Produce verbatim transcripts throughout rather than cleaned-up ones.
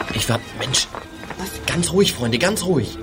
Ich war... Mensch, ganz ruhig, Freunde, ganz ruhig.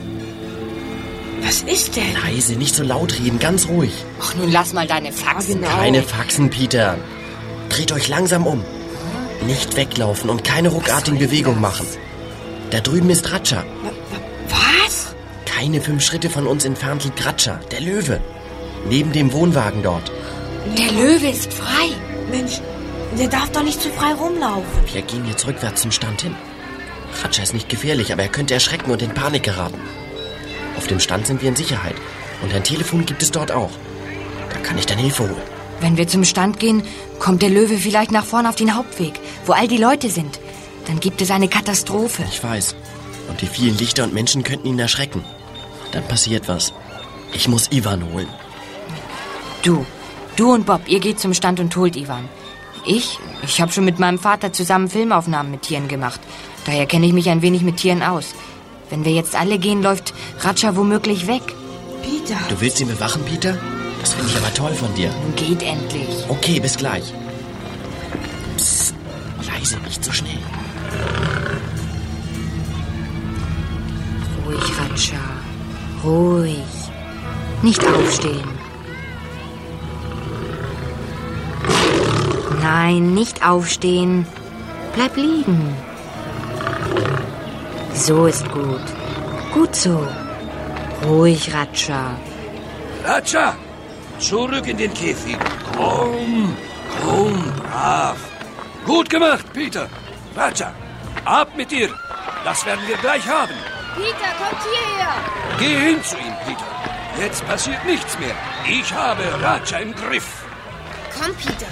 Was ist denn? Leise, nicht so laut reden, ganz ruhig. Ach, nun lass mal deine Faxen. Genau. Keine Faxen, Peter. Dreht euch langsam um. Nicht weglaufen und keine ruckartigen Bewegungen machen. Da drüben ist Ratscha. Was? Keine fünf Schritte von uns entfernt liegt Ratscha, der Löwe. Neben dem Wohnwagen dort. Der Löwe ist frei. Mensch, der darf doch nicht so frei rumlaufen. Wir gehen jetzt rückwärts zum Stand hin. Ratscha ist nicht gefährlich, aber er könnte erschrecken und in Panik geraten. Auf dem Stand sind wir in Sicherheit. Und ein Telefon gibt es dort auch. Da kann ich dann Hilfe holen. Wenn wir zum Stand gehen, kommt der Löwe vielleicht nach vorne auf den Hauptweg, wo all die Leute sind. Dann gibt es eine Katastrophe. Ich weiß. Und die vielen Lichter und Menschen könnten ihn erschrecken. Dann passiert was. Ich muss Ivan holen. Du, du und Bob, ihr geht zum Stand und holt Ivan. Ich, ich habe schon mit meinem Vater zusammen Filmaufnahmen mit Tieren gemacht. Daher kenne ich mich ein wenig mit Tieren aus. Wenn wir jetzt alle gehen, läuft Ratscha womöglich weg. Peter. Du willst ihn bewachen, Peter? Das finde ich aber toll von dir. Nun geht endlich. Okay, bis gleich. Psst, leise, nicht so schnell. Ruhig, Ratscha. Ruhig. Nicht aufstehen. Nein, nicht aufstehen. Bleib liegen. So ist gut. Gut so. Ruhig, Ratscha. Ratscha, zurück in den Käfig. Komm, komm, brav. Gut gemacht, Peter. Ratscha, ab mit dir. Das werden wir gleich haben. Peter, kommt hierher. Geh hin zu ihm, Peter. Jetzt passiert nichts mehr. Ich habe Ratscha im Griff. Komm, Peter.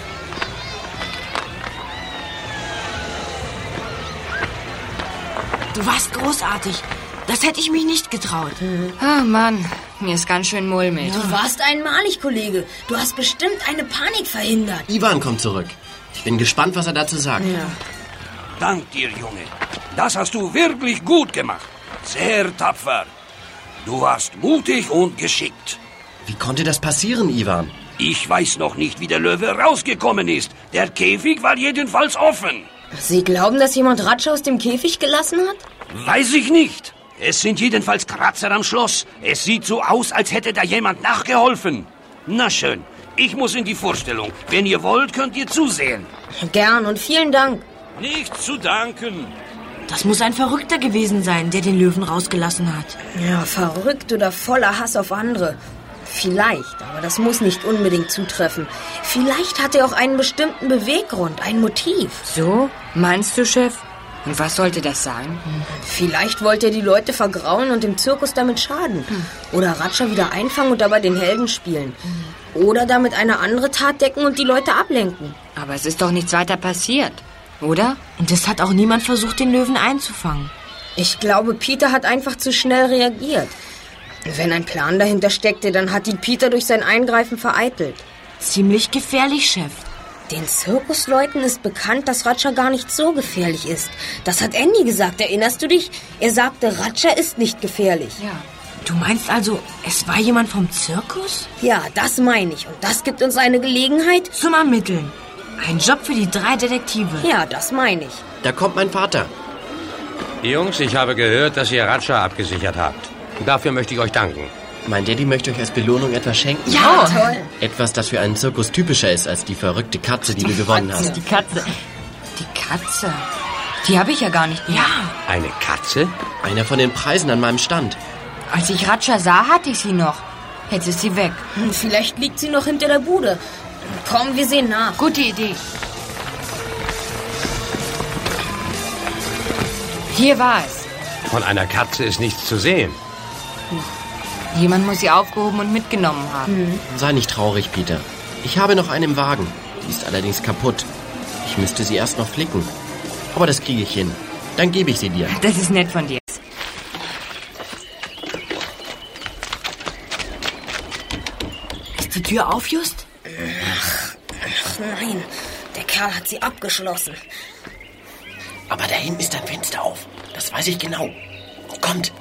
Du warst großartig. Das hätte ich mich nicht getraut. Ah, Mann, mir ist ganz schön mulmig. Du warst einmalig, Kollege. Du hast bestimmt eine Panik verhindert. Ivan kommt zurück. Ich bin gespannt, was er dazu sagt. Ja. Dank dir, Junge. Das hast du wirklich gut gemacht. Sehr tapfer. Du warst mutig und geschickt. Wie konnte das passieren, Ivan? Ich weiß noch nicht, wie der Löwe rausgekommen ist. Der Käfig war jedenfalls offen. Sie glauben, dass jemand Ratscha aus dem Käfig gelassen hat? Weiß ich nicht. Es sind jedenfalls Kratzer am Schloss. Es sieht so aus, als hätte da jemand nachgeholfen. Na schön, ich muss in die Vorstellung. Wenn ihr wollt, könnt ihr zusehen. Gern und vielen Dank. Nichts zu danken. Das muss ein Verrückter gewesen sein, der den Löwen rausgelassen hat. Ja, verrückt oder voller Hass auf andere. Vielleicht, aber das muss nicht unbedingt zutreffen. Vielleicht hat er auch einen bestimmten Beweggrund, ein Motiv. So? Meinst du, Chef? Und was sollte das sein? Vielleicht wollte er die Leute vergraulen und dem Zirkus damit schaden. Oder Ratscha wieder einfangen und dabei den Helden spielen. Oder damit eine andere Tat decken und die Leute ablenken. Aber es ist doch nichts weiter passiert, oder? Und es hat auch niemand versucht, den Löwen einzufangen. Ich glaube, Peter hat einfach zu schnell reagiert. Wenn ein Plan dahinter steckte, dann hat ihn Peter durch sein Eingreifen vereitelt. Ziemlich gefährlich, Chef. Den Zirkusleuten ist bekannt, dass Ratscha gar nicht so gefährlich ist. Das hat Andy gesagt, erinnerst du dich? Er sagte, Ratscha ist nicht gefährlich. Ja. Du meinst also, es war jemand vom Zirkus? Ja, das meine ich. Und das gibt uns eine Gelegenheit? Zum Ermitteln. Ein Job für die drei Detektive. Ja, das meine ich. Da kommt mein Vater. Jungs, ich habe gehört, dass ihr Ratscha abgesichert habt. Dafür möchte ich euch danken. Mein Daddy möchte euch als Belohnung etwas schenken. Ja, toll. Etwas, das für einen Zirkus typischer ist als die verrückte Katze, die du gewonnen hast. Die Katze. Die Katze. Die habe ich ja gar nicht mehr. Ja. Eine Katze? Einer von den Preisen an meinem Stand. Als ich Ratscha sah, hatte ich sie noch. Jetzt ist sie weg. Hm, Vielleicht liegt sie noch hinter der Bude. Komm, wir sehen nach. Gute Idee. Hier war es. Von einer Katze ist nichts zu sehen. Jemand muss sie aufgehoben und mitgenommen haben. Sei nicht traurig, Peter. Ich habe noch einen im Wagen. Die ist allerdings kaputt. Ich müsste sie erst noch flicken. Aber das kriege ich hin. Dann gebe ich sie dir. Das ist nett von dir. Ist die Tür auf, Just? Ach, nein, der Kerl hat sie abgeschlossen. Aber da hinten ist ein Fenster auf. Das weiß ich genau. Kommt.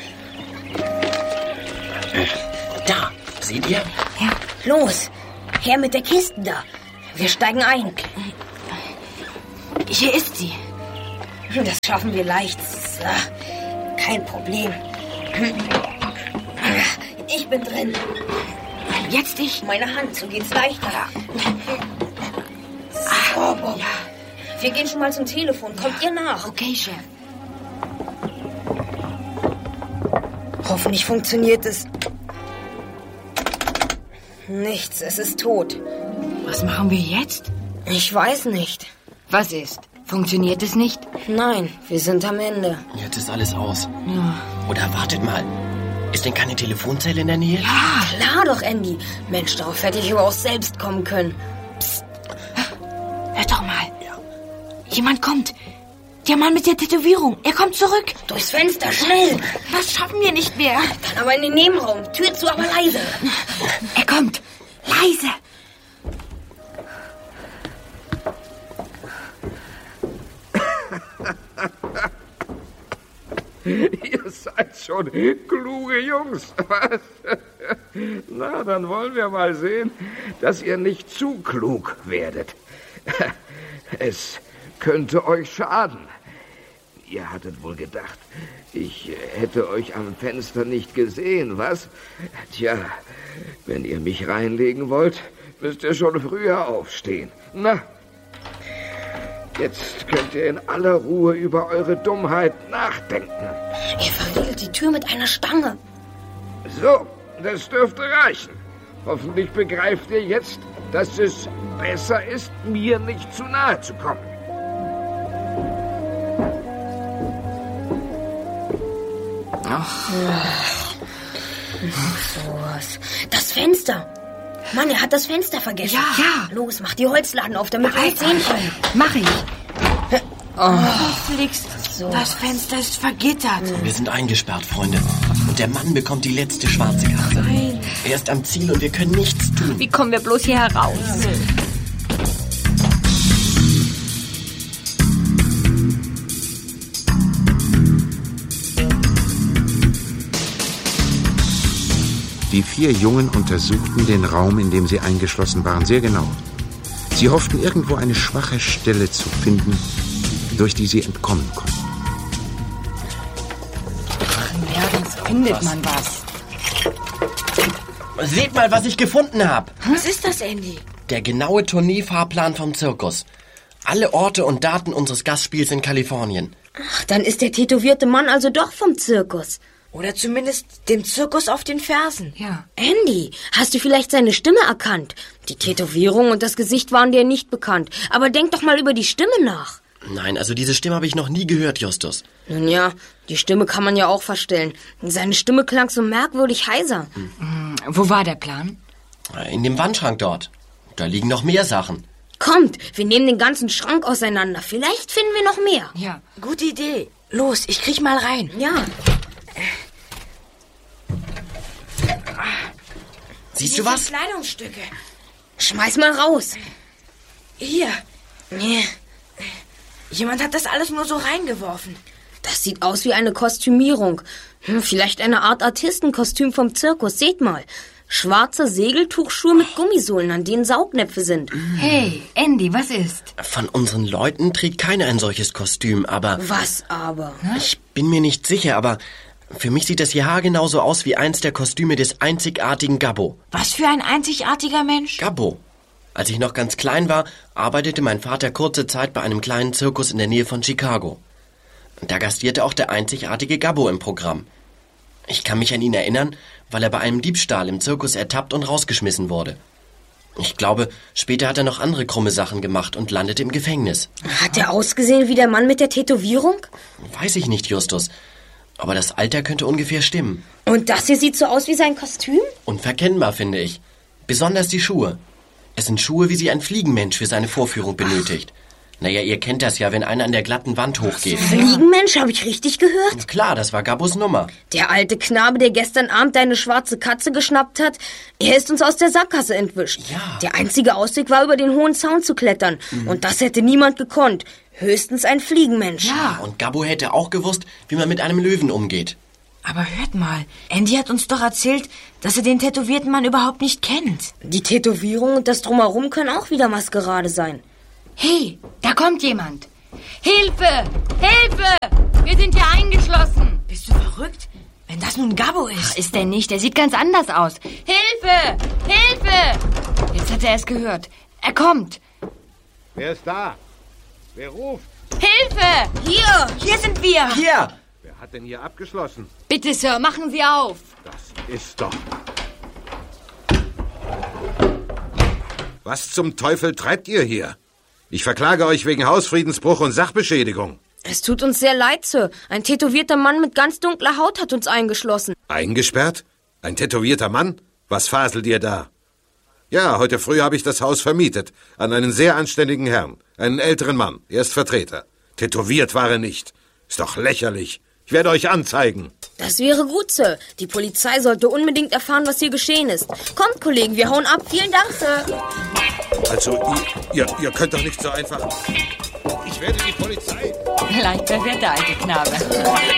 Da, seht ihr? Ja. Los, her mit der Kiste da. Wir steigen ein. Hier ist sie. Das schaffen wir leicht. So, kein Problem. Ich bin drin. Jetzt ich. Meine Hand, so geht's leichter. So, Bob. Wir gehen schon mal zum Telefon. Kommt ihr nach? Okay, Chef. Hoffentlich funktioniert es. Nichts, es ist tot. Was machen wir jetzt? Ich weiß nicht. Was ist? Funktioniert es nicht? Nein, wir sind am Ende. Jetzt ist alles aus. Ja. Oder wartet mal. Ist denn keine Telefonzelle in der Nähe? Ja, klar doch, Andy. Mensch, darauf hätte ich aber auch selbst kommen können. Psst. Hört doch mal. Ja. Jemand kommt. Der Mann mit der Tätowierung. Er kommt zurück. Durchs Fenster, schnell. Das schaffen wir nicht mehr. Dann aber in den Nebenraum. Tür zu, aber leise. Er kommt. Leise. Ihr seid schon kluge Jungs. Was? Na, dann wollen wir mal sehen, dass ihr nicht zu klug werdet. Es könnte euch schaden. Ihr hattet wohl gedacht, ich hätte euch am Fenster nicht gesehen, was? Tja, wenn ihr mich reinlegen wollt, müsst ihr schon früher aufstehen. Na, jetzt könnt ihr in aller Ruhe über eure Dummheit nachdenken. Er verriegelt die Tür mit einer Stange. So, das dürfte reichen. Hoffentlich begreift ihr jetzt, dass es besser ist, mir nicht zu nahe zu kommen. Ach. Sowas. Das Fenster. Mann, er hat das Fenster vergessen. Ja. ja. Los, mach die Holzladen auf, damit wir uns sehen können. Mach ich. Oh. Felix, so. Das Fenster ist vergittert. Wir sind eingesperrt, Freunde. Und der Mann bekommt die letzte schwarze Katze. Nein. Er ist am Ziel und wir können nichts tun. Wie kommen wir bloß hier heraus? Die vier Jungen untersuchten den Raum, in dem sie eingeschlossen waren, sehr genau. Sie hofften, irgendwo eine schwache Stelle zu finden, durch die sie entkommen konnten. Nirgends findet man was. Seht mal, was ich gefunden habe. Was ist das, Andy? Der genaue Tourneefahrplan vom Zirkus. Alle Orte und Daten unseres Gastspiels in Kalifornien. Ach, dann ist der tätowierte Mann also doch vom Zirkus. Oder zumindest dem Zirkus auf den Fersen. Ja. Andy, hast du vielleicht seine Stimme erkannt? Die Tätowierung und das Gesicht waren dir nicht bekannt. Aber denk doch mal über die Stimme nach. Nein, also diese Stimme habe ich noch nie gehört, Justus. Nun ja, die Stimme kann man ja auch verstellen. Seine Stimme klang so merkwürdig heiser. Hm. Wo war der Plan? In dem Wandschrank dort. Da liegen noch mehr Sachen. Kommt, wir nehmen den ganzen Schrank auseinander. Vielleicht finden wir noch mehr. Ja. Gute Idee. Los, ich krieg mal rein. Ja. Siehst du was? Kleidungsstücke. Schmeiß mal raus. Hier. Nee. Jemand hat das alles nur so reingeworfen. Das sieht aus wie eine Kostümierung. Hm, vielleicht eine Art Artistenkostüm vom Zirkus. Seht mal. Schwarze Segeltuchschuhe mit Gummisohlen, an denen Saugnäpfe sind. Hey, Andy, was ist? Von unseren Leuten trägt keiner ein solches Kostüm, aber... Was aber? Ich bin mir nicht sicher, aber für mich sieht das hier haargenau so aus wie eins der Kostüme des einzigartigen Gabbo. Was für ein einzigartiger Mensch? Gabbo. Als ich noch ganz klein war, arbeitete mein Vater kurze Zeit bei einem kleinen Zirkus in der Nähe von Chicago. Da gastierte auch der einzigartige Gabbo im Programm. Ich kann mich an ihn erinnern, weil er bei einem Diebstahl im Zirkus ertappt und rausgeschmissen wurde. Ich glaube, später hat er noch andere krumme Sachen gemacht und landete im Gefängnis. Hat er ausgesehen wie der Mann mit der Tätowierung? Weiß ich nicht, Justus. Aber das Alter könnte ungefähr stimmen. Und das hier sieht so aus wie sein Kostüm? Unverkennbar, finde ich. Besonders die Schuhe. Es sind Schuhe, wie sie ein Fliegenmensch für seine Vorführung benötigt. Naja, ihr kennt das ja, wenn einer an der glatten Wand hochgeht. Fliegenmensch, habe ich richtig gehört? Klar, das war Gabbos Nummer. Der alte Knabe, der gestern Abend deine schwarze Katze geschnappt hat, er ist uns aus der Sackgasse entwischt. Ja. Der einzige Ausweg war, über den hohen Zaun zu klettern. Mhm. Und das hätte niemand gekonnt. Höchstens ein Fliegenmensch. Ja, und Gabbo hätte auch gewusst, wie man mit einem Löwen umgeht. Aber hört mal, Andy hat uns doch erzählt, dass er den tätowierten Mann überhaupt nicht kennt. Die Tätowierung und das Drumherum können auch wieder Maskerade sein. Hey, da kommt jemand. Hilfe! Hilfe! Wir sind hier eingeschlossen. Bist du verrückt? Wenn das nun Gabbo ist. Ach, ist der nicht? Der sieht ganz anders aus. Hilfe! Hilfe! Jetzt hat er es gehört. Er kommt. Wer ist da? Wer ruft? Hilfe! Hier, hier sind wir. Hier! Wer hat denn hier abgeschlossen? Bitte, Sir, machen Sie auf. Das ist doch... Was zum Teufel treibt ihr hier? Ich verklage euch wegen Hausfriedensbruch und Sachbeschädigung. Es tut uns sehr leid, Sir. Ein tätowierter Mann mit ganz dunkler Haut hat uns eingeschlossen. Eingesperrt? Ein tätowierter Mann? Was faselt ihr da? Ja, heute früh habe ich das Haus vermietet. An einen sehr anständigen Herrn. Einen älteren Mann. Er ist Vertreter. Tätowiert war er nicht. Ist doch lächerlich. Ich werde euch anzeigen. Das wäre gut, Sir. Die Polizei sollte unbedingt erfahren, was hier geschehen ist. Kommt, Kollegen, wir hauen ab. Vielen Dank, Sir. Also, ihr, ihr, ihr könnt doch nicht so einfach... Ich werde die Polizei... Leicht verwirrt, der alte Knabe.